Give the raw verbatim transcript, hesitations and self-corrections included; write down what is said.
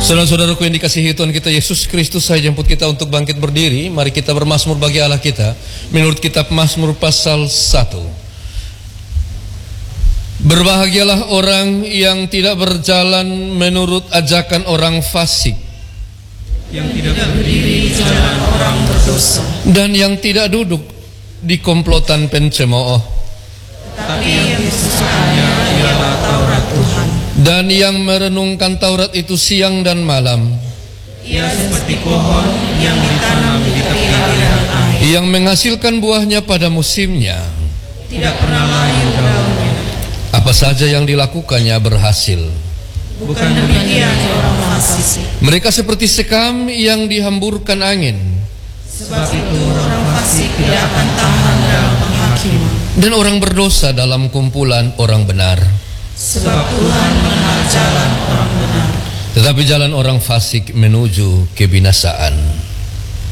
Saudara-saudaraku yang dikasihi Tuhan kita Yesus Kristus, saya jemput kita untuk bangkit berdiri. Mari kita bermazmur bagi Allah kita menurut kitab Mazmur pasal satu. Berbahagialah orang yang tidak berjalan menurut ajakan orang fasik, yang tidak berdiri di jalan orang berdosa, dan yang tidak duduk di komplotan pencemooh, tapi yang disukaannya ialah Taurat Tuhan, dan yang merenungkan Taurat itu siang dan malam. Ia seperti pohon yang ditanam di tepi aliran air, yang menghasilkan buahnya pada musimnya, tidak pernah layu daunnya. Apa saja yang dilakukannya berhasil. Bukan demikian orang fasik. Mereka seperti sekam yang dihamburkan angin, Sebab itu orang fasik tidak akan tahan dalam penghakiman, dan orang berdosa dalam kumpulan orang benar. sebab Tuhan mengenal jalan orang benar, Tetapi jalan orang fasik menuju kebinasaan.